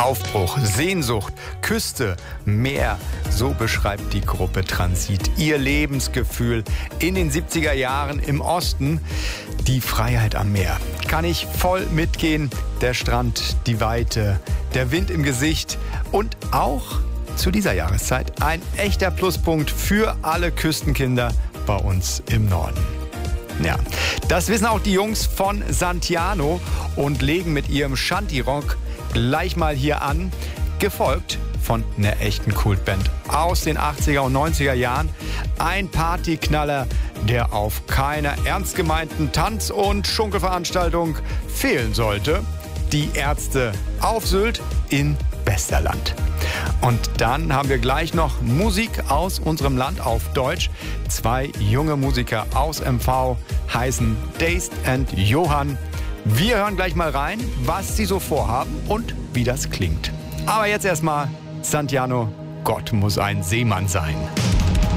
Aufbruch, Sehnsucht, Küste, Meer, so beschreibt die Gruppe Transit ihr Lebensgefühl in den 70er Jahren im Osten. Die Freiheit am Meer. Kann ich voll mitgehen. Der Strand, die Weite, der Wind im Gesicht und auch zu dieser Jahreszeit ein echter Pluspunkt für alle Küstenkinder bei uns im Norden. Ja, das wissen auch die Jungs von Santiano und legen mit ihrem Shanty-Rock gleich mal hier an, gefolgt von einer echten Kultband aus den 80er und 90er Jahren. Ein Partyknaller, der auf keiner ernst gemeinten Tanz- und Schunkelveranstaltung fehlen sollte. Die Ärzte auf Sylt in Westerland. Und dann haben wir gleich noch Musik aus unserem Land auf Deutsch. 2 junge Musiker aus MV heißen Dazed and Johann. Wir hören gleich mal rein, was sie so vorhaben und wie das klingt. Aber jetzt erstmal Santiano, Gott muss ein Seemann sein.